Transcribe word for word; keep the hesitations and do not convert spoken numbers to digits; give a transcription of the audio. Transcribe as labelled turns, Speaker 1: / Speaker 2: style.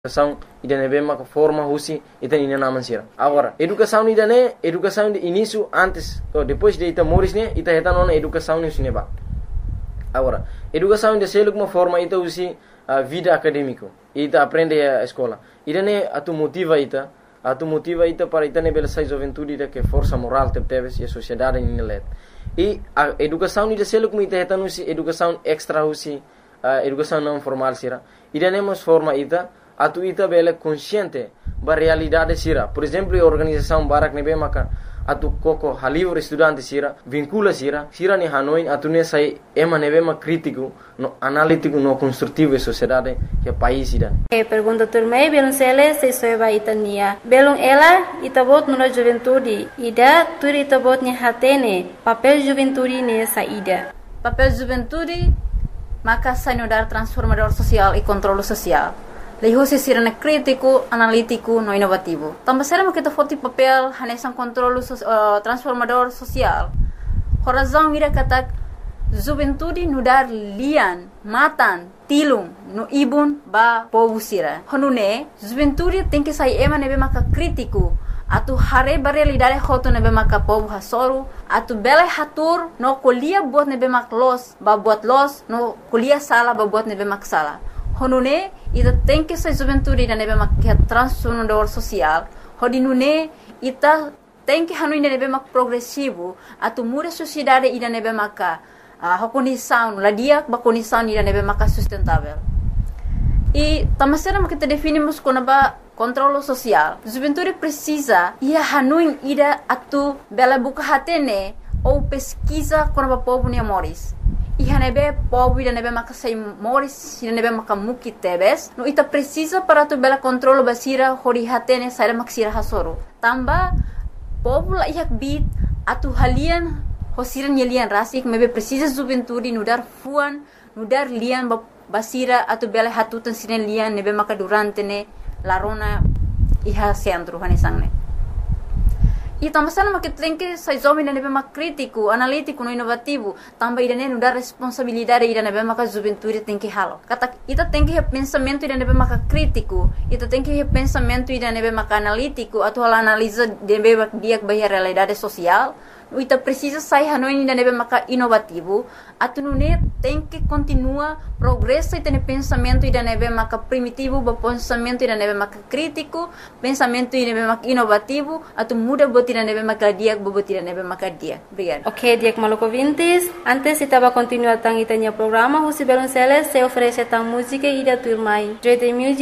Speaker 1: Educação idane bem uma forma husi ita ina naman sira. Agora, educação idane educação de início antes ou depois de ita moris ne ita heta nona educação ni suneba. Agora, educação de selo uma forma ita usi a vida acadêmico. Ita aprende a escola. Idane atu motiva ita, atu motiva ita para ita ne bela sai juventude ita que força moral te teves e a sociedade ni let. E a educação de selo como ita heta nusi educação extra husi a educação não formal sira. Idane mos forma ita atu ita bela consciente ba realidade sira. Por exemplo, a organização Barak nebe maka atu koko halivre estudante sira vincula sira sira ni Hanoi atu ne sai ema nebe ma crítico no analítico no construtivo e sociedade que país sira.
Speaker 2: E pergunta turmei belum sele se soeba itania belum ela itabot no juventude ida tur itabot ni hatene papel juventude ne saída
Speaker 3: papel juventude maka sanudar transformador social e controle social. Leho se sirana crítico, analítico, no inovativo. Também será que kita papel hanesan controle uh, transformador social. Horazão ira kata juventude nudar lian, matan, tilung, no ibun ba povo sira. Honune juventude tem que sair ema nebe maka crítico. Atu hare barelidade hoto nebe maka povo hasoru. Atu bela hatur no kuliah buat nebe mak los, ba buat los, no kuliah sala ba buat nebe mak sala. Honune ita tem que ser juventude da nebe mak transformador social. Hodinune ita tem que hanu nebe mak progressivo. Atu muda sociedade ida nebe maka uh, condição, la dia ba condição ida nebe maka sustentável. E tamasera mak kita definimos como ba controle social. Juventude precisa ia hanu ida atu bela buka hatene ou pesquisa como ba povo ni amores. Iha nebe povo ida nebe maka sai moris ida nebe maka muki tebes no ita precisa para tu bela controlo basira hori hatene sai maksira hasoro tamba povo la ihak bit atu halian hosiran yelian rasik mebe precisa juventude nudar fuan nudar lian basira atu bela hatutan sinen lian nebe maka durante ne larona iha centro hanesangne. E também sana que tem que sai jovem nebe mak crítico, analítico, no inovativo, também ida não dá responsabilidade ida nebe mak juventude tem que halo. Kata ita tem que pensamento ida nebe mak crítico, ita tem que pensamento ida nebe mak analítico, atau ela analisa nebe mak dia bahia realidade social. Ita precisa sair hanoi ida nebe mak inovativo, atu nune tem que continua progresso ita ne pensamento ida nebe mak primitivo, ba pensamento ida nebe mak crítico, pensamento ida nebe mak inovativo, atu muda bot ida nebe mak dia, bot ida nebe mak dia. Obrigada.
Speaker 2: Ok, Diak Maluco Vintes. Antes estava continuando tang itanya programa, Husi Belonceles se oferece tang música ida turmai. Dread Music